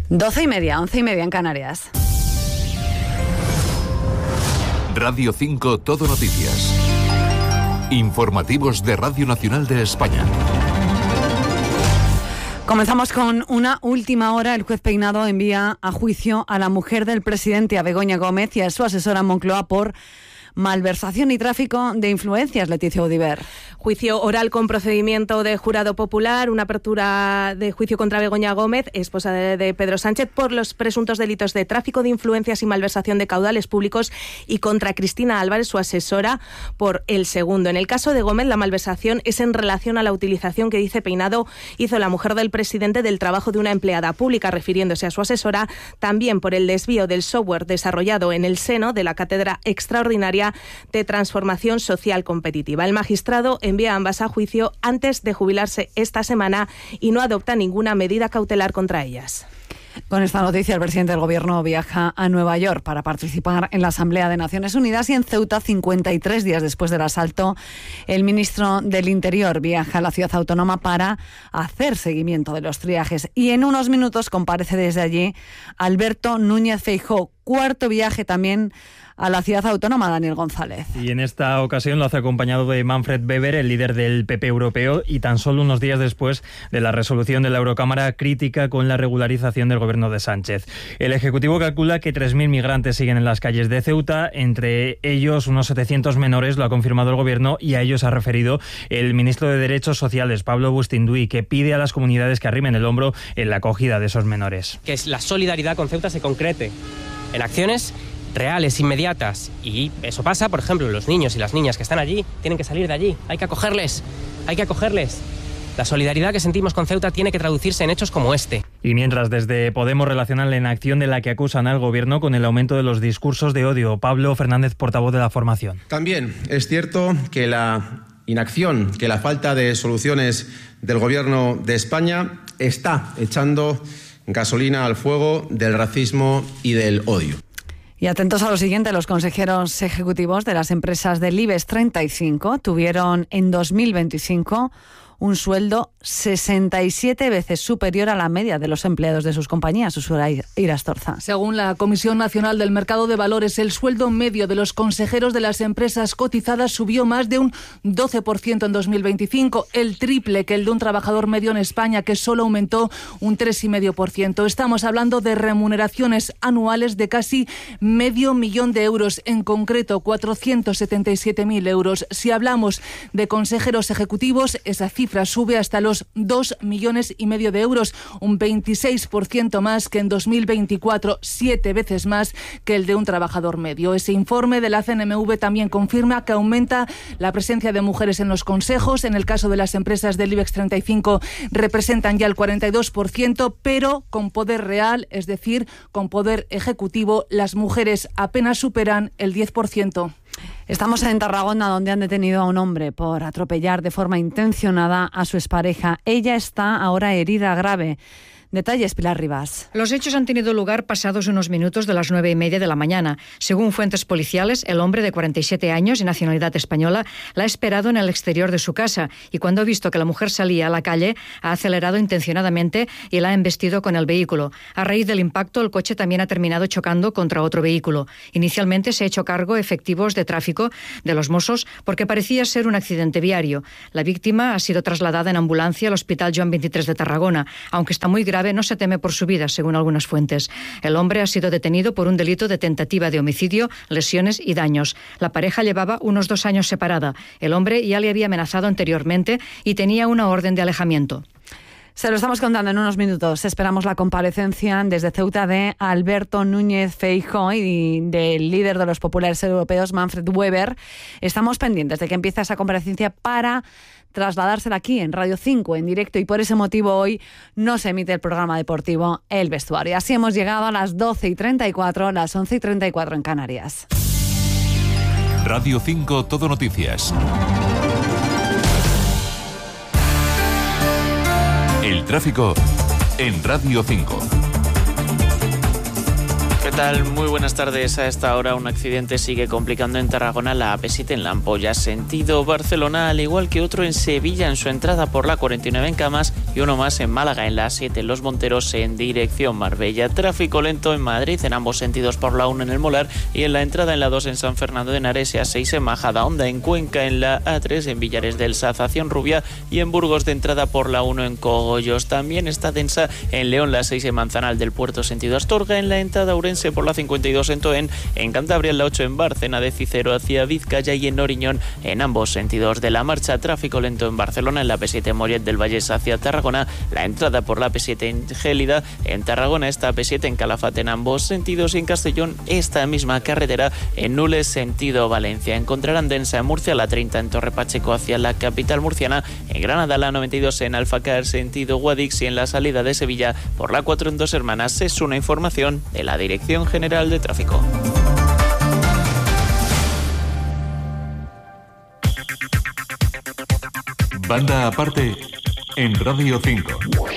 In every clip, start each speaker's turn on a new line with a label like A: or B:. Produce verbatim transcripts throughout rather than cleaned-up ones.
A: Doce y media, once y media en Canarias.
B: Radio cinco Todo Noticias. Informativos de Radio Nacional de España.
A: Comenzamos con una última hora. El juez Peinado envía a juicio a la mujer del presidente, a Begoña Gómez, y a su asesora en Moncloa por malversación y tráfico de influencias. Leticia Audiver.
C: Juicio oral con procedimiento de jurado popular, una apertura de juicio contra Begoña Gómez, esposa de, de Pedro Sánchez, por los presuntos delitos de tráfico de influencias y malversación de caudales públicos, y contra Cristina Álvarez, su asesora, por el segundo. En el caso de Gómez, la malversación es en relación a la utilización que, dice Peinado, hizo la mujer del presidente del trabajo de una empleada pública, refiriéndose a su asesora, también por el desvío del software desarrollado en el seno de la Cátedra Extraordinaria de Transformación Social Competitiva. El magistrado envía ambas a juicio antes de jubilarse esta semana y no adopta ninguna medida cautelar contra ellas.
A: Con esta noticia, el presidente del Gobierno viaja a Nueva York para participar en la Asamblea de Naciones Unidas, y en Ceuta, cincuenta y tres días después del asalto, el ministro del Interior viaja a la ciudad autónoma para hacer seguimiento de los triajes. Y en unos minutos comparece desde allí Alberto Núñez Feijóo. Cuarto viaje también a la ciudad autónoma, Daniel González.
D: Y en esta ocasión lo hace acompañado de Manfred Weber, el líder del P P europeo, y tan solo unos días después de la resolución de la Eurocámara crítica con la regularización del gobierno de Sánchez. El Ejecutivo calcula que tres mil migrantes siguen en las calles de Ceuta, entre ellos unos setecientos menores, lo ha confirmado el gobierno, y a ellos ha referido el ministro de Derechos Sociales, Pablo Bustinduy, que pide a las comunidades que arrimen el hombro en la acogida de esos menores.
E: Que la solidaridad con Ceuta se concrete en acciones reales, inmediatas, y eso pasa, por ejemplo, los niños y las niñas que están allí tienen que salir de allí, hay que acogerles, hay que acogerles. La solidaridad que sentimos con Ceuta tiene que traducirse en hechos como este.
D: Y mientras, desde Podemos relacionan la inacción de la que acusan al gobierno con el aumento de los discursos de odio. Pablo Fernández, portavoz de la formación.
F: También es cierto que la inacción, que la falta de soluciones del gobierno de España está echando gasolina al fuego del racismo y del odio.
A: Y atentos a lo siguiente, los consejeros ejecutivos de las empresas del IBEX treinta y cinco tuvieron en dos mil veinticinco un sueldo sesenta y siete veces superior a la media de los empleados de sus compañías. Usura Irastorza.
G: Según la Comisión Nacional del Mercado de Valores, el sueldo medio de los consejeros de las empresas cotizadas subió más de un doce por ciento en dos mil veinticinco, el triple que el de un trabajador medio en España, que solo aumentó un tres coma cinco por ciento. Estamos hablando de remuneraciones anuales de casi medio millón de euros, en concreto cuatrocientos setenta y siete mil euros. Si hablamos de consejeros ejecutivos, esa cifra sube hasta los dos millones y medio de euros, un veintiséis por ciento más que en dos mil veinticuatro, siete veces más que el de un trabajador medio. Ese informe de la C N M V también confirma que aumenta la presencia de mujeres en los consejos. En el caso de las empresas del IBEX treinta y cinco representan ya el cuarenta y dos por ciento, pero con poder real, es decir, con poder ejecutivo, las mujeres apenas superan el diez por ciento.
A: Estamos en Tarragona, donde han detenido a un hombre por atropellar de forma intencionada a su expareja. Ella está ahora herida grave. Detalles, Pilar Rivas.
H: Los hechos han tenido lugar pasados unos minutos de las nueve y media de la mañana. Según fuentes policiales, el hombre de cuarenta y siete años y nacionalidad española la ha esperado en el exterior de su casa, y cuando ha visto que la mujer salía a la calle, ha acelerado intencionadamente y la ha embestido con el vehículo. A raíz del impacto, el coche también ha terminado chocando contra otro vehículo. Inicialmente se ha hecho cargo efectivos de tráfico de los Mossos porque parecía ser un accidente viario. La víctima ha sido trasladada en ambulancia al Hospital Joan veintitrés de Tarragona, aunque está muy grave. No se teme por su vida, según algunas fuentes. El hombre ha sido detenido por un delito de tentativa de homicidio, lesiones y daños. La pareja llevaba unos dos años separada. El hombre ya le había amenazado anteriormente y tenía una orden de alejamiento.
A: Se lo estamos contando en unos minutos. Esperamos la comparecencia desde Ceuta de Alberto Núñez Feijóo y del líder de los populares europeos, Manfred Weber. Estamos pendientes de que empiece esa comparecencia para trasladársela aquí en Radio cinco en directo, y por ese motivo hoy no se emite el programa deportivo El Vestuario. Así hemos llegado a las doce y treinta y cuatro, las once y treinta y cuatro en Canarias.
B: Radio cinco Todo Noticias. El tráfico en Radio cinco.
I: ¿Qué tal? Muy buenas tardes. A esta hora un accidente sigue complicando en Tarragona la A P siete en La Ampolla, sentido Barcelona, al igual que otro en Sevilla en su entrada por la cuarenta y nueve en Camas y uno más en Málaga en la A siete en Los Monteros en dirección Marbella. Tráfico lento en Madrid en ambos sentidos por la uno en el Molar y en la entrada en la dos en San Fernando de Henares y A seis en Majadahonda, en Cuenca en la A tres en Villares del Saz hacia Rubia y en Burgos de entrada por la uno en Cogollos. También está densa en León la seis en Manzanal del Puerto sentido Astorga, en la entrada Ourense por la cincuenta y dos en Toen, en Cantabria en la ocho en Bárcena de Cicero hacia Vizcaya y en Noriñón en ambos sentidos de la marcha. Tráfico lento en Barcelona en la A P siete en Mollet del Vallés hacia Tarragona, la entrada por la A P siete en Gélida, en Tarragona esta A P siete en Calafate en ambos sentidos y en Castellón esta misma carretera en Nules sentido Valencia. Encontrarán densa en Murcia la treinta en Torre Pacheco hacia la capital murciana, en Granada la noventa y dos en Alfacar sentido Guadix y en la salida de Sevilla por la cuatro en Dos Hermanas. Es una información de la Dirección General de Tráfico.
B: Banda aparte en Radio cinco.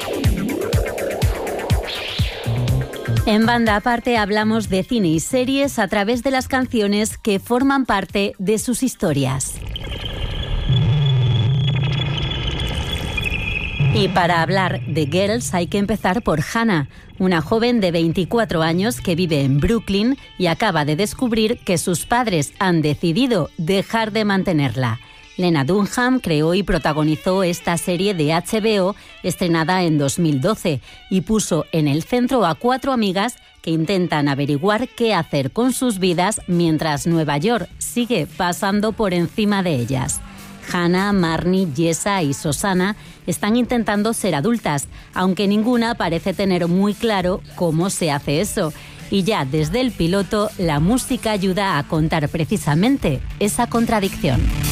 J: En Banda Aparte hablamos de cine y series a través de las canciones que forman parte de sus historias. Y para hablar de Girls hay que empezar por Hannah, una joven de veinticuatro años que vive en Brooklyn y acaba de descubrir que sus padres han decidido dejar de mantenerla. Lena Dunham creó y protagonizó esta serie de H B O estrenada en dos mil doce y puso en el centro a cuatro amigas que intentan averiguar qué hacer con sus vidas mientras Nueva York sigue pasando por encima de ellas. Hannah, Marnie, Jessa y Susannah están intentando ser adultas, aunque ninguna parece tener muy claro cómo se hace eso. Y ya desde el piloto, la música ayuda a contar precisamente esa contradicción.